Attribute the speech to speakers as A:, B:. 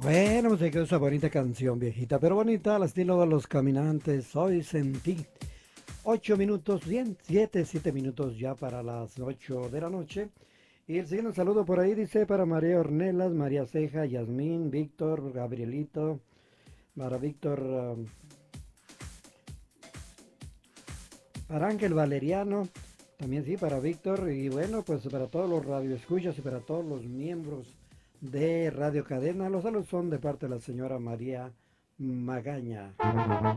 A: Bueno, pues se quedó esa bonita canción, viejita, pero bonita, al estilo de Los Caminantes, Hoy Sentí. 8 minutos, bien, siete minutos ya para las 8 de la noche. Y el siguiente saludo por ahí dice para María Ornelas, María Ceja, Yasmín, Víctor, Gabrielito, para Víctor, para Ángel Valeriano, también sí, para Víctor, y bueno, pues para todos los radioescuchas y para todos los miembros de Radio Cadena. Los saludos son de parte de la señora María Magaña.